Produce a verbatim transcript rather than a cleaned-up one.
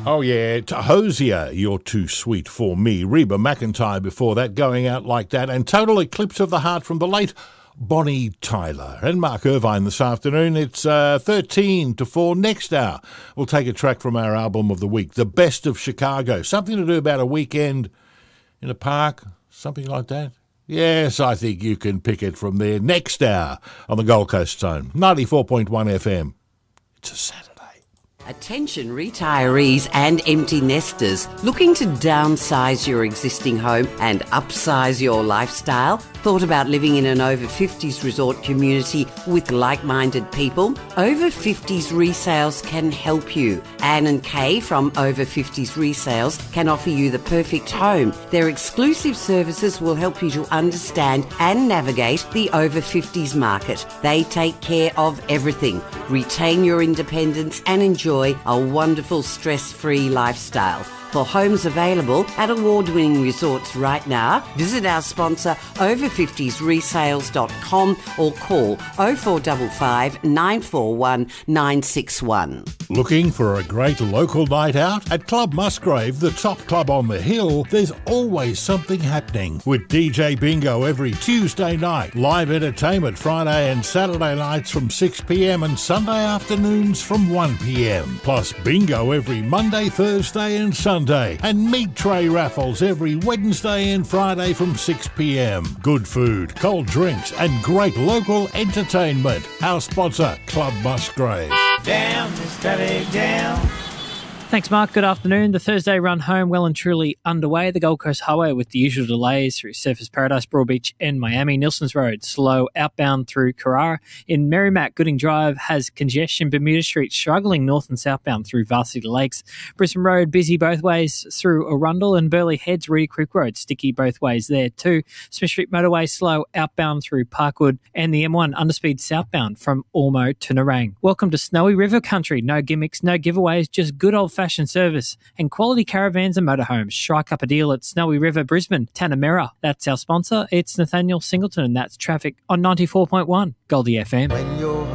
Oh, yeah, to Hosier, You're Too Sweet For Me. Reba McEntire before that, Going Out Like That. And Total Eclipse of the Heart from the late Bonnie Tyler. And Mark Irvine this afternoon. It's uh, thirteen to four. Next hour, we'll take a track from our album of the week, The Best of Chicago. Something to do about a weekend in a park, something like that. Yes, I think you can pick it from there. Next hour on the Gold Coast Zone, ninety-four point one F M. It's a Saturday. Attention retirees and empty nesters looking to downsize your existing home and upsize your lifestyle? Thought about living in an over fifties resort community with like-minded people? Over fifties Resales can help you. Anne and Kay from Over fifties Resales can offer you the perfect home. Their exclusive services will help you to understand and navigate the over fifties market. They take care of everything. Retain your independence and enjoy a wonderful stress-free lifestyle. For homes available at award-winning resorts right now, visit our sponsor over fifties resales dot com or call oh four five five, nine four one, nine six one. Looking for a great local night out? At Club Musgrave, the top club on the hill, there's always something happening. With D J Bingo every Tuesday night, live entertainment Friday and Saturday nights from six p m and Sunday afternoons from one p m. Plus bingo every Monday, Thursday and Sunday. And meat tray raffles every Wednesday and Friday from six p m. Good food, cold drinks and great local entertainment. Our sponsor, Club Musgrave. Down, steady down. Thanks, Mark. Good afternoon. The Thursday run home well and truly underway. The Gold Coast Highway with the usual delays through Surfers Paradise, Broadbeach and Miami. Nelson's Road slow outbound through Carrara. In Merrimack, Gooding Drive has congestion. Bermuda Street struggling north and southbound through Varsity Lakes. Brisbane Road busy both ways through Arundel, and Burleigh Heads, Reedy Creek Road sticky both ways there too. Smith Street Motorway slow outbound through Parkwood, and the M one underspeed southbound from Ormo to Nerang. Welcome to Snowy River Country. No gimmicks, no giveaways, just good old fashion service and quality caravans and motorhomes. Strike up a deal at Snowy River, Brisbane, Tanamera. That's our sponsor. It's Nathaniel Singleton, and that's traffic on ninety-four point one Goldie F M.